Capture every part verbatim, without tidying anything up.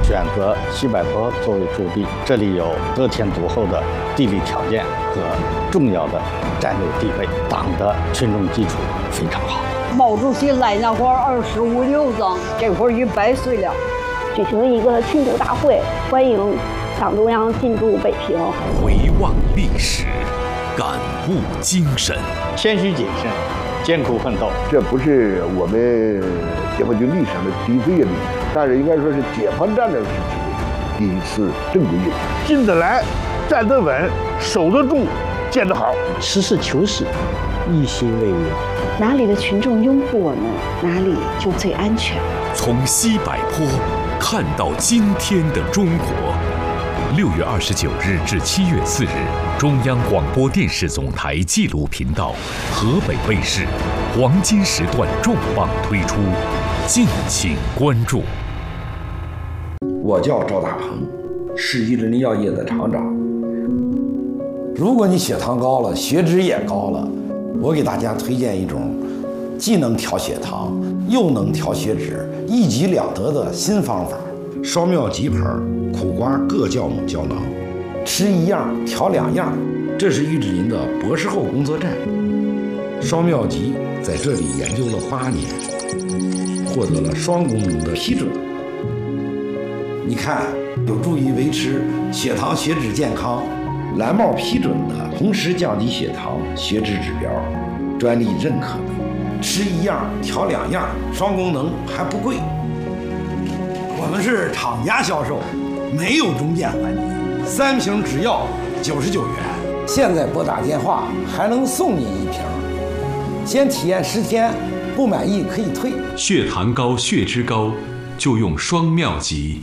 选择西柏坡作为驻地，这里有得天独厚的地理条件和重要的战略地位，党的群众基础非常好。 毛主席来那会儿二十五六张，这会儿一百岁了。 举行一个庆祝大会，欢迎党中央进驻北平。 回望历史，感悟精神， 谦虚谨慎，艰苦奋斗。 这不是我们解放军历史上的第一次阅历，但是应该说是解放战争时期第一次正规阅历。进得来，站得稳，守得住，建得好， 实事求是，一心为民。 哪里的群众拥护我们，哪里就最安全。 从西柏坡看到今天的中国。六月二十九日至七月四日，中央广播电视总台纪录频道、河北卫视黄金时段重磅推出，敬请关注。 我叫赵大鹏，是一林药业的厂长。如果你血糖高了，血脂也高了，我给大家推荐一种既能调血糖又能调血脂，一举两得的新方法——双妙吉牌苦瓜各酵母胶囊，吃一样调两样。这是玉志林的博士后工作站。双妙吉在这里研究了八年，获得了双功能的批准。你看，有助于维持血糖血脂健康。蓝帽批准的，同时降低血糖血脂指标，专利认可的。吃一样调两样，双功能还不贵。我们是厂家销售，没有中间环节，三瓶只要九十九元。现在拨打电话还能送您一瓶，先体验十天，不满意可以退。 血糖高、血脂高，就用双妙吉。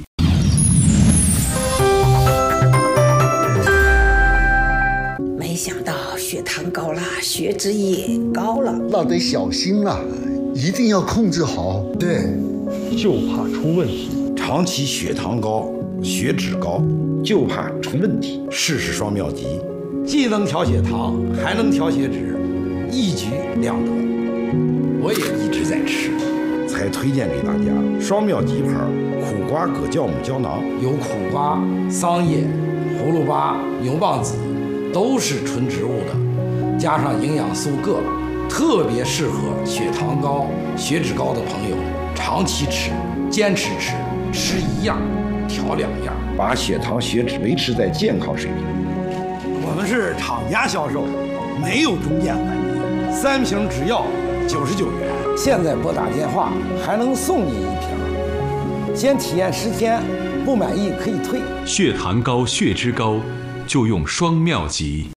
没想到血糖高了，血脂也高了， 那得小心了，一定要控制好。 对， 就怕出问题。 长期血糖高、血脂高，就怕出问题。试试双妙吉，既能调血糖，还能调血脂，一举两得。我也一直在吃，才推荐给大家双妙吉牌苦瓜葛酵母胶囊，有苦瓜、桑叶、葫芦巴、牛蒡子，都是纯植物的，加上营养素铬，特别适合血糖高、血脂高的朋友长期吃，坚持吃。吃一样，调两样，把血糖、血脂维持在健康水平。我们是厂家销售，没有中间环节，三瓶只要九十九元。现在拨打电话还能送您一瓶，先体验十天，不满意可以退。 血糖高、血脂高，就用双妙吉。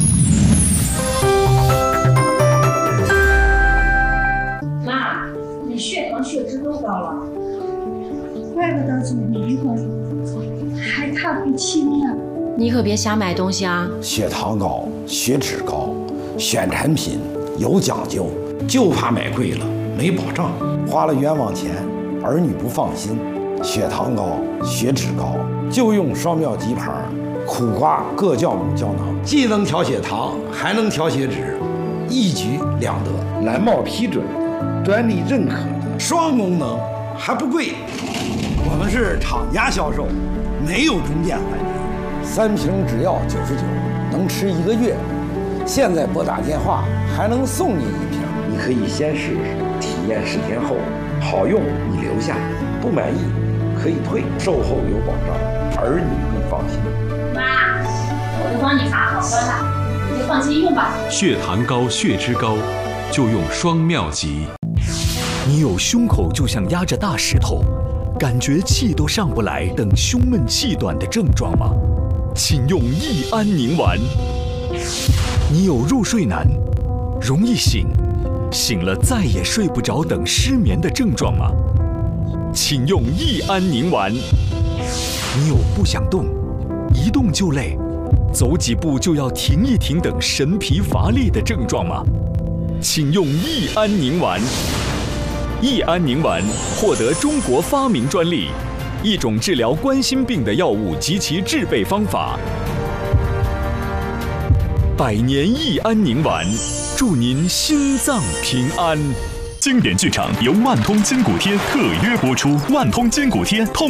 妈，你血糖、血脂都高了。 怪不得总迷糊，还看不清呢。 你可别瞎买东西啊！ 血糖高、血脂高，选产品有讲究，就怕买贵了没保障，花了冤枉钱，儿女不放心。血糖高、血脂高，就用双妙吉牌苦瓜各酵母胶囊，既能调血糖，还能调血脂，一举两得。蓝帽批准的，专利认可的，双功能还不贵。我们是厂家销售，没有中间环节，三瓶只要九十九，能吃一个月。现在拨打电话还能送您一瓶，你可以先试试，体验十天后好用你留下，不满意可以退，售后有保障，儿女更放心。 妈，我都帮你查好了，你就放心用吧。 血糖高、血脂高，就用双妙吉。你有胸口就像压着大石头，感觉气都上不来等胸闷气短的症状吗？请用益安宁丸。你有入睡难、容易醒、醒了再也睡不着等失眠的症状吗？请用益安宁丸。你有不想动、一动就累、走几步就要停一停等神疲乏力的症状吗？请用益安宁丸。益安宁丸获得中国发明专利，一种治疗冠心病的药物及其制备方法。百年益安宁丸，祝您心脏平安。经典剧场由万通筋骨贴特约播出，万通筋骨贴痛。